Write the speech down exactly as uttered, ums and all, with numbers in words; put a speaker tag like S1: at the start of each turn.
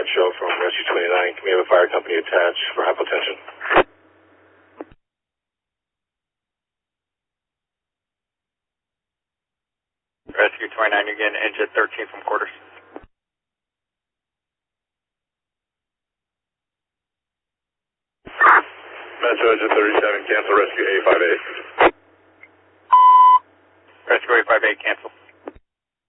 S1: show from Rescue twenty-nine. Can we have a fire company attached for hypotension?
S2: Rescue twenty-nine, you're getting engine thirteen from quarters.
S1: Metro engine thirty-seven, cancel rescue A five eight.
S2: Rescue A five eight, cancel.